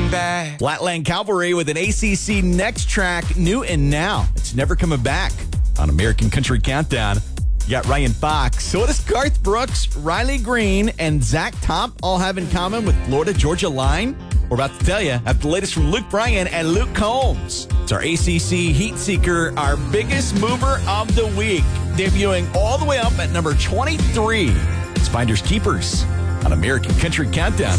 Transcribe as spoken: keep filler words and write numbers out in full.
back. Flatland Cavalry with an A C C Next track, New and Now. It's Never Coming Back on American Country Countdown. You got Ryan Fox. So what does Garth Brooks, Riley Green, and Zach Top all have in common with Florida Georgia Line? We're about to tell you after the latest from Luke Bryan and Luke Combs. It's our A C C Heat Seeker, our biggest mover of the week, debuting all the way up at number twenty-three. It's Finders Keepers on American Country Countdown.